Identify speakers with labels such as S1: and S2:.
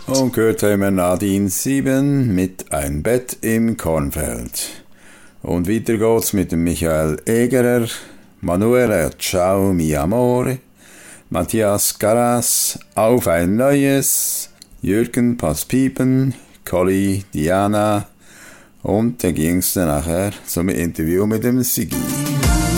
S1: Und gehört haben wir Nadine 7 mit Ein Bett im Kornfeld. Und weiter geht's mit dem Michael Egerer, Manuela Ciao mi amore, Matthias Garas, Auf ein neues, Jürgen Passpiepen, Colli Diana und dann ging's dann nachher zum Interview mit dem Sigi.